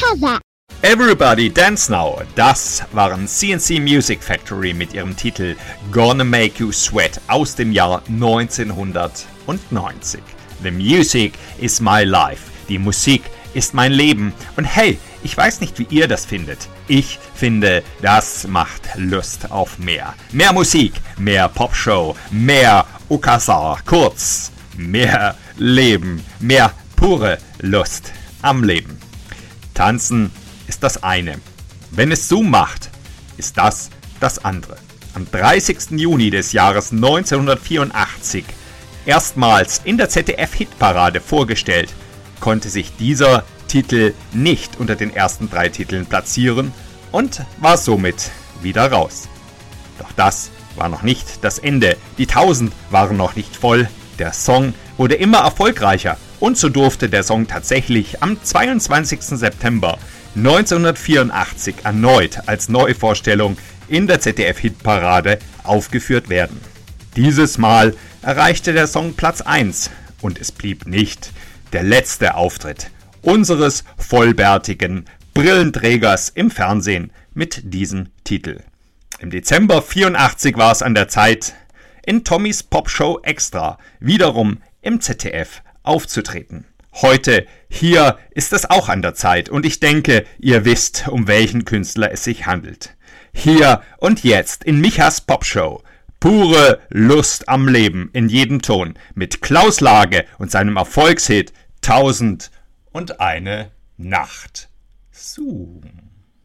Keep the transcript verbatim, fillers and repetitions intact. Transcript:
Cover. Everybody Dance Now, das waren C and C Music Factory mit ihrem Titel Gonna Make You Sweat aus dem Jahr neunzehnhundertneunzig. The music is my life. Die Musik ist mein Leben. Und hey, ich weiß nicht, wie ihr das findet. Ich finde, das macht Lust auf mehr. Mehr Musik, mehr Popshow, mehr Okasa. Kurz, mehr Leben, mehr pure Lust am Leben. Tanzen ist das eine. Wenn es Zoom macht, ist das das andere. Am dreißigsten Juni des Jahres neunzehnhundertvierundachtzig, erstmals in der Z D F-Hitparade vorgestellt, konnte sich dieser Titel nicht unter den ersten drei Titeln platzieren und war somit wieder raus. Doch das war noch nicht das Ende. Die tausend waren noch nicht voll. Der Song wurde immer erfolgreicher und so durfte der Song tatsächlich am zweiundzwanzigsten September neunzehnhundertvierundachtzig erneut als Neuvorstellung in der Z D F-Hitparade aufgeführt werden. Dieses Mal erreichte der Song Platz eins und es blieb nicht der letzte Auftritt unseres vollbärtigen Brillenträgers im Fernsehen mit diesem Titel. Im Dezember vierundachtzig war es an der Zeit, in Tommys Popshow Extra wiederum im Z D F aufzutreten. Heute, hier ist es auch an der Zeit und ich denke, ihr wisst, um welchen Künstler es sich handelt. Hier und jetzt in Michas Popshow. Pure Lust am Leben in jedem Ton mit Klaus Lage und seinem Erfolgshit Tausend und eine Nacht. Zoom.